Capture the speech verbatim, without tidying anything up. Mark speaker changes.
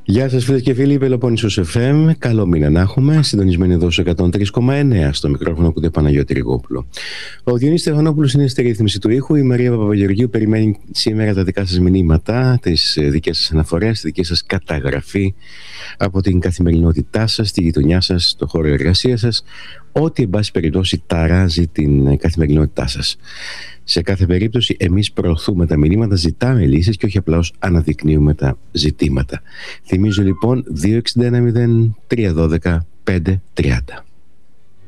Speaker 1: Γεια σας φίλες και φίλοι, Πελοπόννησος εφ εμ. Καλό μήνα να έχουμε. Συντονισμένοι εδώ στο εκατόν τρία κόμμα εννέα στο μικρόφωνο ακούτε Παναγιώτη Ριγόπουλο. Ο Διονύσης Στεφανόπουλος είναι στη ρύθμιση του ήχου. Η Μαρία Παπαγεωργίου περιμένει σήμερα τα δικά σας μηνύματα, τις δικές σας αναφορές, τη δική σας καταγραφή από την καθημερινότητά σας, τη γειτονιά σας, το χώρο εργασίας σας, ό,τι εν πάση περιπτώσει ταράζει την καθημερινότητά σας. Σε κάθε περίπτωση εμείς προωθούμε τα μηνύματα, ζητάμε λύσεις και όχι απλά ως αναδεικνύουμε τα ζητήματα. Θυμίζω λοιπόν δύο έξι ένα μηδέν τρία ένα δύο πέντε τρία μηδέν.